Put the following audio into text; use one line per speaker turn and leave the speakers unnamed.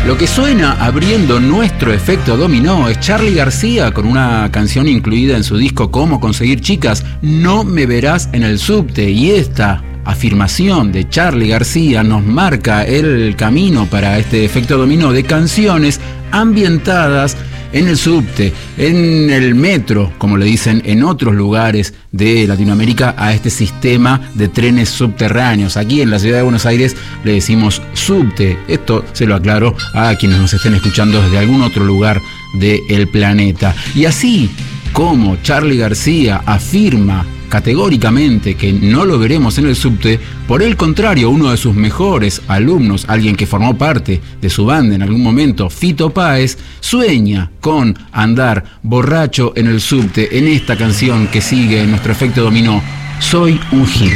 Lo que suena abriendo nuestro efecto dominó es Charly García con una canción incluida en su disco Cómo conseguir chicas, No me verás en el subte. Y esta afirmación de Charly García nos marca el camino para este efecto dominó de canciones ambientadas en el subte, en el metro, como le dicen en otros lugares de Latinoamérica a este sistema de trenes subterráneos. Aquí en la ciudad de Buenos Aires le decimos subte. Esto se lo aclaro a quienes nos estén escuchando desde algún otro lugar del planeta. Y así como Charly García afirma categóricamente que no lo veremos en el subte, por el contrario, uno de sus mejores alumnos, alguien que formó parte de su banda en algún momento, Fito Páez, sueña con andar borracho en el subte en esta canción que sigue en nuestro efecto dominó, Soy un hit.